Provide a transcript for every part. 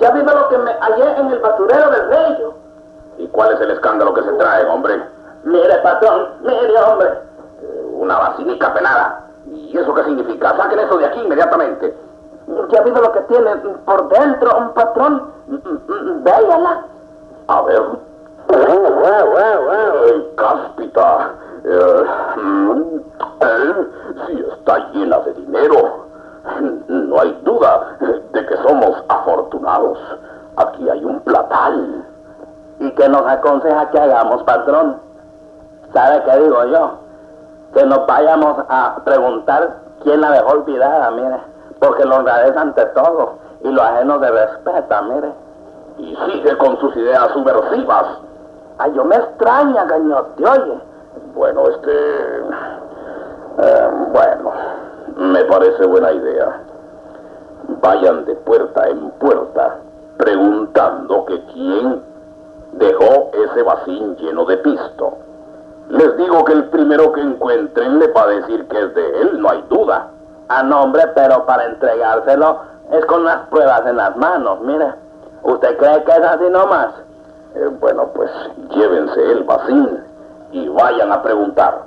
¿Ya viste lo que me hallé en el basurero del Bello? ¿Y cuál es el escándalo que se trae, hombre? Mire, patrón, mire, hombre. Una vacinica penada. ¿Y eso qué significa? Saquen eso de aquí inmediatamente. ¿Ya viste lo que tiene por dentro, un patrón? Véala. A ver. Cáspita. Sí está llena de dinero. No hay duda de que somos afortunados. Aquí hay un platal. ¿Y qué nos aconseja que hagamos, patrón? ¿Sabe qué digo yo? Que nos vayamos a preguntar quién la dejó olvidada, mire. Porque lo honradez ante todo y lo ajeno se respeta, mire. Y sigue con sus ideas subversivas. Ay, yo me extraña, gañote, oye. Bueno, bueno, me parece buena idea. Vayan de puerta en puerta preguntando que quién dejó ese vasín lleno de pisto. Les digo que el primero que encuentren le va a decir que es de él, no hay duda. Ah, no, hombre, pero para entregárselo es con las pruebas en las manos, mire. ¿Usted cree que es así nomás? Bueno, pues llévense el vasín y vayan a preguntar.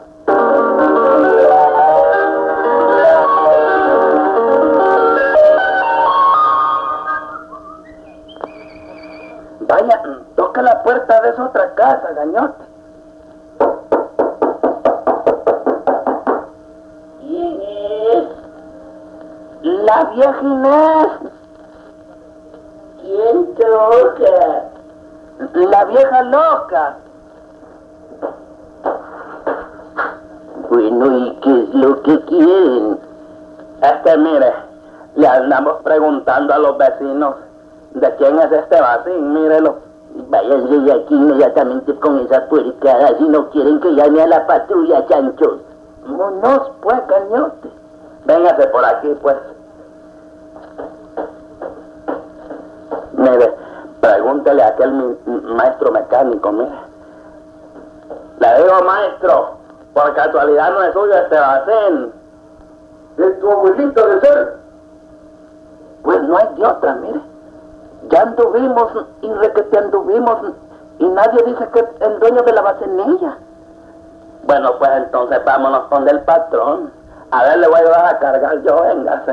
Vaya, toca la puerta de esa otra casa, gañote. ¿Quién es? La vieja Inés. ¿Quién toca? La vieja loca. Bueno, ¿y qué es lo que quieren? Mire, le andamos preguntando a los vecinos de quién es este vasín, mírelo. Váyanse de aquí inmediatamente con esa puercada si no quieren que llame a la patrulla, chanchos. Vámonos, pues, cañote. Véngase por aquí, pues. Mire, pregúntele a aquel maestro mecánico, mire. Le digo, maestro, por casualidad no es suyo este vasín. ¿Es tu abuelita de ser? Pues no hay de otra, mire. Ya anduvimos y requete anduvimos y nadie dice que es el dueño de la vacinilla. Bueno, pues entonces vámonos con el patrón. A ver, le voy a ayudar a cargar yo, véngase.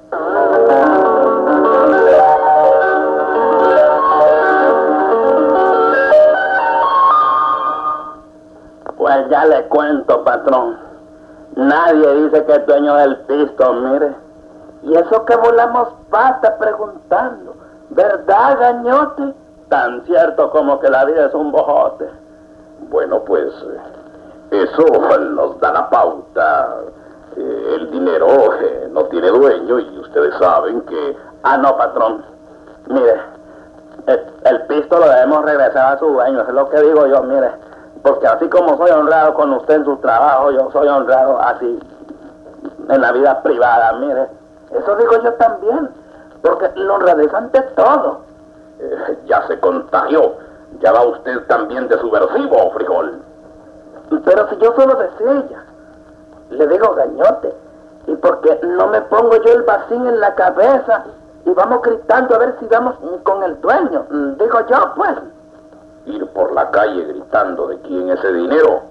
Pues ya le cuento, patrón. Nadie dice que es dueño del pisto, mire. Y eso que volamos pata preguntando. ¿Verdad, gañote? Tan cierto como que la vida es un bojote. Bueno, pues eso nos da la pauta. El dinero no tiene dueño y ustedes saben que... Ah, no, patrón. Mire, el pisto lo debemos regresar a su dueño, es lo que digo yo, mire. Porque así como soy honrado con usted en su trabajo, yo soy honrado así en la vida privada, mire. Eso digo yo también. Porque la honradez ante todo. Ya se contagió. Ya va usted también de subversivo, frijol. Pero si yo solo decía, le digo gañote, y porque no me pongo yo el vasín en la cabeza y vamos gritando a ver si vamos con el dueño, digo yo, pues. Ir por la calle gritando de quién es ese dinero